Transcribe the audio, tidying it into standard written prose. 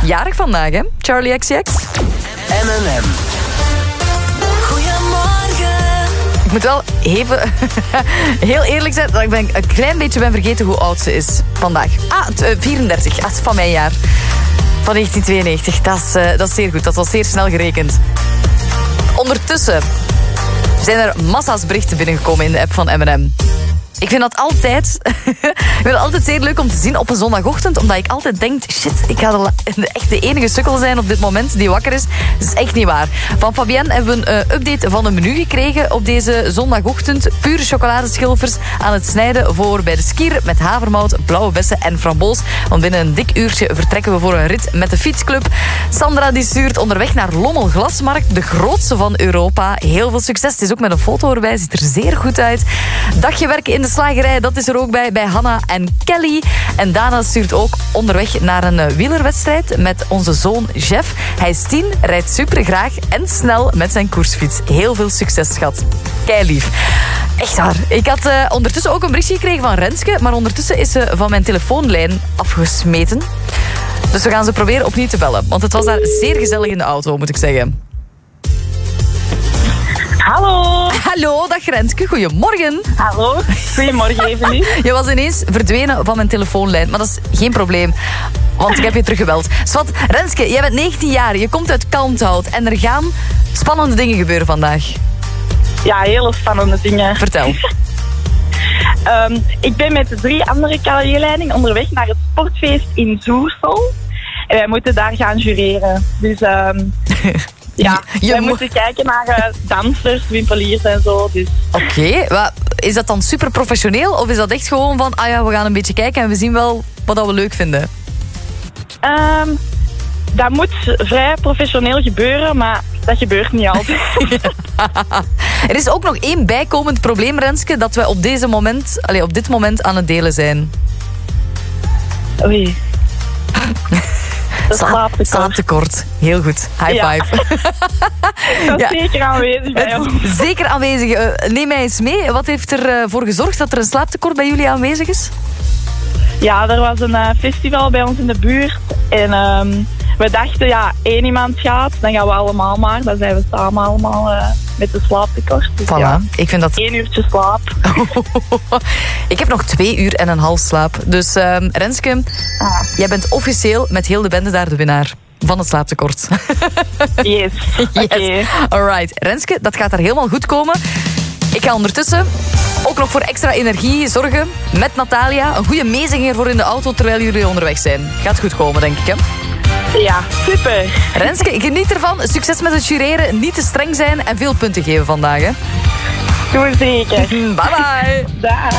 jarig vandaag, hè? Charlie XCX. M&M. Ik moet wel even heel eerlijk zijn dat ik een klein beetje ben vergeten hoe oud ze is vandaag. 34. Dat is van mijn jaar. Van 1992. Dat is zeer goed. Dat was zeer snel gerekend. Ondertussen zijn er massa's berichten binnengekomen in de app van M&M. Ik vind dat altijd zeer leuk om te zien op een zondagochtend, omdat ik altijd denk, shit, ik ga echt de enige sukkel zijn op dit moment die wakker is. Dat is echt niet waar. Van Fabienne hebben we een update van een menu gekregen op deze zondagochtend. Pure chocoladeschilfers aan het snijden voor bij de Skier met havermout, blauwe bessen en framboos. Want binnen een dik uurtje vertrekken we voor een rit met de fietsclub. Sandra die stuurt onderweg naar Lommel Glasmarkt, de grootste van Europa. Heel veel succes. Het is ook met een foto erbij. Ziet er zeer goed uit. Dagje werken in de slagerij, dat is er ook bij Hanna en Kelly. En Dana stuurt ook onderweg naar een wielerwedstrijd met onze zoon Jeff. Hij is 10, rijdt super graag en snel met zijn koersfiets. Heel veel succes, schat. Keilief. Echt waar. Ik had ondertussen ook een berichtje gekregen van Renske, maar ondertussen is ze van mijn telefoonlijn afgesmeten. Dus we gaan ze proberen opnieuw te bellen. Want het was daar zeer gezellig in de auto, moet ik zeggen. Hallo. Hallo, dag Renske. Goedemorgen. Hallo. Goedemorgen, Evelie. Je was ineens verdwenen van mijn telefoonlijn, maar dat is geen probleem. Want ik heb je teruggebeld. Swat, Renske, jij bent 19 jaar, je komt uit Kalmthout en er gaan spannende dingen gebeuren vandaag. Ja, hele spannende dingen. Vertel. Ik ben met 3 andere KLJ-leidingen onderweg naar het sportfeest in Zoersel. En wij moeten daar gaan jureren. Dus ja, wij moeten kijken naar dansers, wimpeliers en zo. Dus. Oké, is dat dan super professioneel? Of is dat echt gewoon van, we gaan een beetje kijken en we zien wel wat we leuk vinden? Dat moet vrij professioneel gebeuren, maar dat gebeurt niet altijd. Er is ook nog 1 bijkomend probleem, Renske, dat we op dit moment aan het delen zijn. Oei. Slaaptekort. Heel goed. High five. Dat is zeker aanwezig bij ons. Zeker aanwezig. Neem mij eens mee. Wat heeft ervoor gezorgd dat er een slaaptekort bij jullie aanwezig is? Ja, er was een festival bij ons in de buurt. En we dachten, 1 iemand gaat, dan gaan we allemaal maar. Dan zijn we samen allemaal met de slaaptekort. Dus voilà. Ik vind dat 1 uurtje slaap. Ik heb nog 2 uur en een half slaap. Dus Renske, jij bent officieel met heel de bende daar de winnaar van het slaaptekort. Yes. Okay. Alright. Renske, dat gaat er helemaal goed komen. Ik ga ondertussen ook nog voor extra energie zorgen met Natalia. Een goede meezinger voor in de auto terwijl jullie onderweg zijn. Gaat goed komen, denk ik, hè? Ja, super. Renske, geniet ervan. Succes met het jureren. Niet te streng zijn en veel punten geven vandaag, hè? Doe zeker. Bye bye. Dag.